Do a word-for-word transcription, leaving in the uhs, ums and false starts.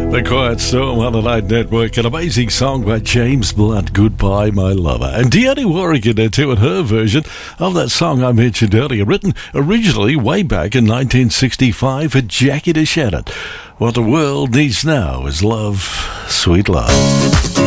The Quiet Storm on the Night Network, an amazing song by James Blunt, Goodbye My Lover. And Deanne Warwick in there too, in her version of that song I mentioned earlier, written originally way back in nineteen sixty-five for Jackie DeShannon. What the world needs now is love, sweet love.